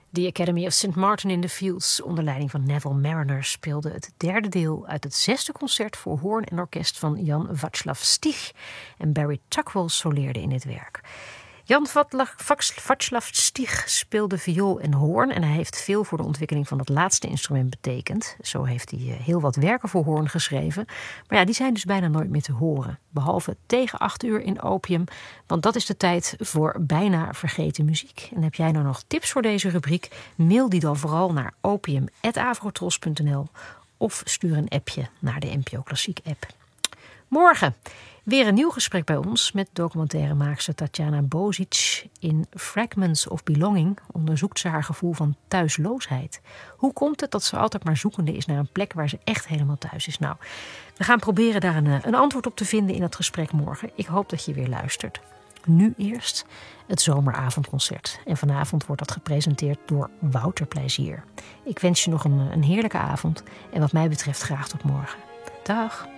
The Academy of St. Martin in the Fields onder leiding van Neville Marriner speelde het derde deel uit het zesde concert voor hoorn en orkest van Jan Václav Stich. En Barry Tuckwell soleerde in dit werk. Jan Václav Stich speelde viool en hoorn en hij heeft veel voor de ontwikkeling van dat laatste instrument betekend. Zo heeft hij heel wat werken voor hoorn geschreven. Maar ja, die zijn dus bijna nooit meer te horen. Behalve tegen 8 uur in Opium, want dat is de tijd voor bijna vergeten muziek. En heb jij nou nog tips voor deze rubriek? Mail die dan vooral naar opium@avrotros.nl of stuur een appje naar de NPO Klassiek app. Morgen weer een nieuw gesprek bij ons met documentairemaakster Tatjana Bozic. In Fragments of Belonging onderzoekt ze haar gevoel van thuisloosheid. Hoe komt het dat ze altijd maar zoekende is naar een plek waar ze echt helemaal thuis is? Nou, we gaan proberen daar een antwoord op te vinden in het gesprek morgen. Ik hoop dat je weer luistert. Nu eerst het zomeravondconcert. En vanavond wordt dat gepresenteerd door Wouter Plezier. Ik wens je nog een heerlijke avond. En wat mij betreft graag tot morgen. Dag!